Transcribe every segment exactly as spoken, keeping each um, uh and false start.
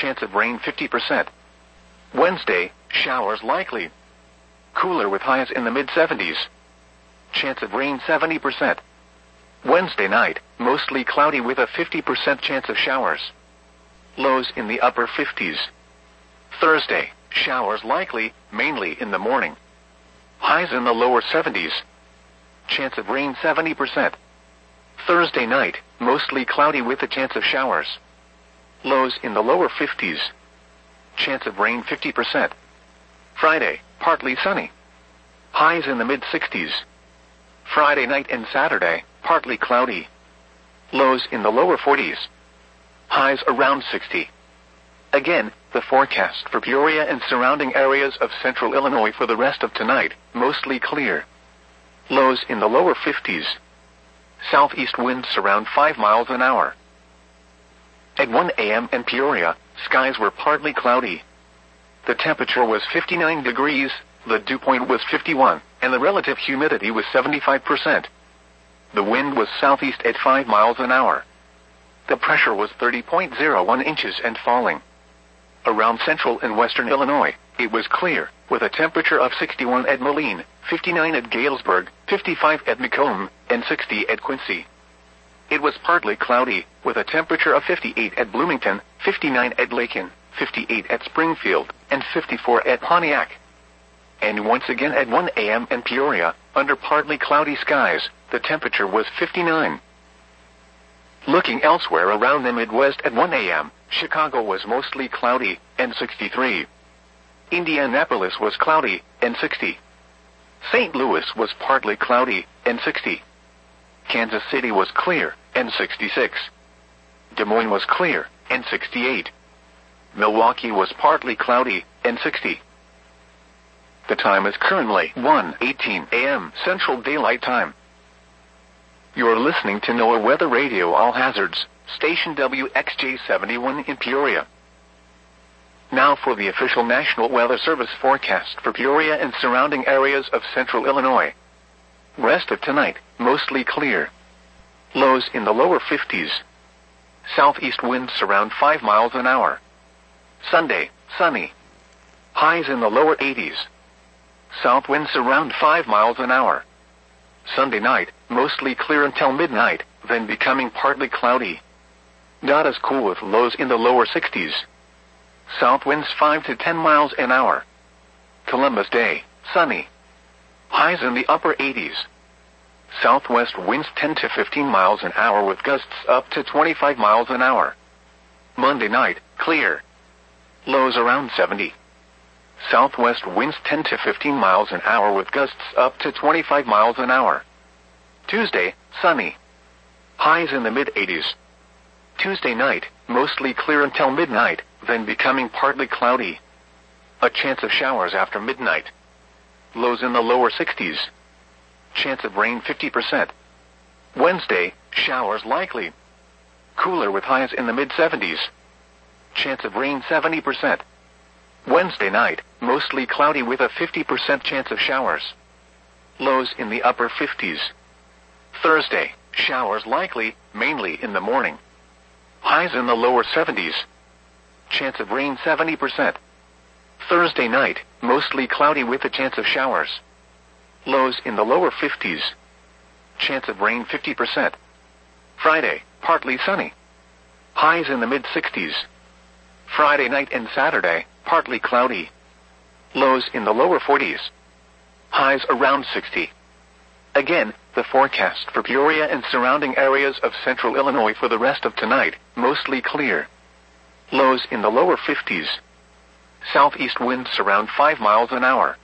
Chance of rain fifty percent. Wednesday, showers likely. Cooler with highs in the mid seventies. Chance of rain seventy percent. Wednesday night, mostly cloudy with a fifty percent chance of showers. Lows in the upper fifties. Thursday, showers likely, mainly in the morning. Highs in the lower seventies. Chance of rain seventy percent. Thursday night, mostly cloudy with a chance of showers. Lows in the lower fifties. Chance of rain fifty percent. Friday, partly sunny. Highs in the mid sixties. Friday night and Saturday, partly cloudy. Lows in the lower forties. Highs around sixty. Again, the forecast for Peoria and surrounding areas of central Illinois for the rest of tonight, mostly clear. Lows in the lower fifties. Southeast winds around five miles an hour. At one a m in Peoria, skies were partly cloudy. The temperature was fifty-nine degrees, the dew point was fifty-one, and the relative humidity was seventy-five percent. The wind was southeast at five miles an hour. The pressure was thirty point zero one inches and falling. Around central and western Illinois, it was clear, with a temperature of sixty-one at Moline, fifty-nine at Galesburg, fifty-five at Macomb, and sixty at Quincy. It was partly cloudy, with a temperature of fifty-eight at Bloomington, fifty-nine at Lakin, fifty-eight at Springfield, and fifty-four at Pontiac. And once again at one a m in Peoria, under partly cloudy skies, the temperature was fifty-nine. Looking elsewhere around the Midwest at one a m, Chicago was mostly cloudy, and sixty-three. Indianapolis was cloudy, and sixty. Saint Louis was partly cloudy, and sixty. Kansas City was clear, and sixty-six. Des Moines was clear, and sixty-eight. Milwaukee was partly cloudy, and sixty. The time is currently one eighteen a m Central Daylight Time. You're listening to NOAA Weather Radio All Hazards, station W X J seventy-one in Peoria. Now for the official National Weather Service forecast for Peoria and surrounding areas of central Illinois. Rest of tonight, mostly clear. Lows in the lower fifties. Southeast winds around five miles an hour. Sunday, sunny. Highs in the lower eighties. South winds around five miles an hour. Sunday night, mostly clear until midnight, then becoming partly cloudy. Not as cool with lows in the lower sixties. South winds five to ten miles an hour. Columbus Day, sunny. Highs in the upper eighties. Southwest winds ten to fifteen miles an hour with gusts up to twenty-five miles an hour. Monday night, clear. Lows around seventy. Southwest winds ten to fifteen miles an hour with gusts up to twenty-five miles an hour. Tuesday, sunny. Highs in the mid eighties. Tuesday night, mostly clear until midnight, then becoming partly cloudy. A chance of showers after midnight. Lows in the lower sixties. Chance of rain fifty percent. Wednesday, showers likely. Cooler with highs in the mid seventies. Chance of rain seventy percent. Wednesday night, mostly cloudy with a fifty percent chance of showers. Lows in the upper fifties. Thursday, showers likely, mainly in the morning. Highs in the lower seventies. Chance of rain seventy percent. Thursday night, mostly cloudy with a chance of showers. Lows in the lower fifties. Chance of rain fifty percent. Friday, partly sunny. Highs in the mid sixties. Friday night and Saturday, partly cloudy. Lows in the lower forties. Highs around sixty. Again, the forecast for Peoria and surrounding areas of central Illinois for the rest of tonight, mostly clear. Lows in the lower fifties. Southeast winds around five miles an hour.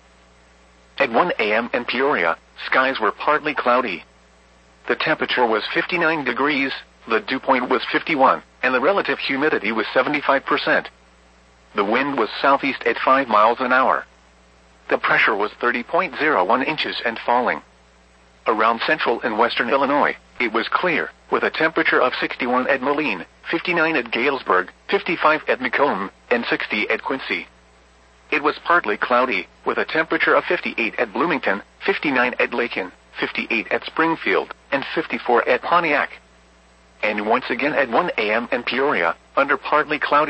At one a m in Peoria, skies were partly cloudy. The temperature was fifty-nine degrees, the dew point was fifty-one, and the relative humidity was seventy-five percent. The wind was southeast at five miles an hour. The pressure was thirty point zero one inches and falling. Around central and western Illinois, it was clear, with a temperature of sixty-one at Moline, fifty-nine at Galesburg, fifty-five at Macomb, and sixty at Quincy. It was partly cloudy, with a temperature of fifty-eight at Bloomington, fifty-nine at Lakin, fifty-eight at Springfield, and fifty-four at Pontiac. And once again at one a m in Peoria, under partly cloudy